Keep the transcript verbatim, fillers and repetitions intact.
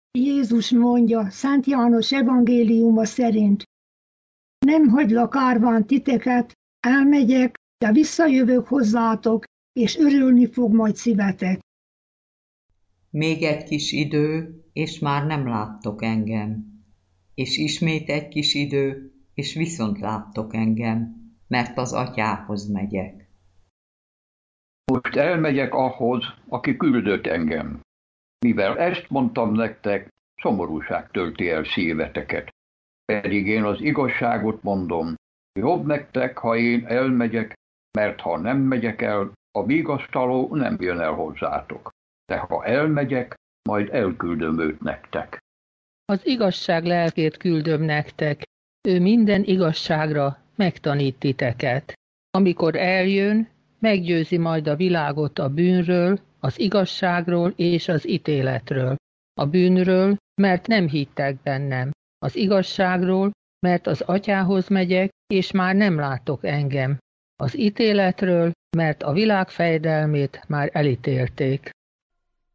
Jézus mondja Szent János evangéliuma szerint: nem hagylak árván titeket, elmegyek, de visszajövök hozzátok, és örülni fog majd szívetek. Még egy kis idő, és már nem láttok engem. És ismét egy kis idő, és viszont láttok engem, mert az Atyához megyek. Most elmegyek ahhoz, aki küldött engem. Mivel ezt mondtam nektek, szomorúság tölti el szíveteket. Pedig én az igazságot mondom, jobb nektek, ha én elmegyek, mert ha nem megyek el, a vigasztaló nem jön el hozzátok. De ha elmegyek, majd elküldöm őt nektek. Az igazság lelkét küldöm nektek, ő minden igazságra megtanít titeket. Amikor eljön, meggyőzi majd a világot a bűnről, az igazságról és az ítéletről. A bűnről, mert nem hittek bennem. Az igazságról, mert az Atyához megyek, és már nem látok engem. Az ítéletről, mert a világ fejedelmét már elítélték.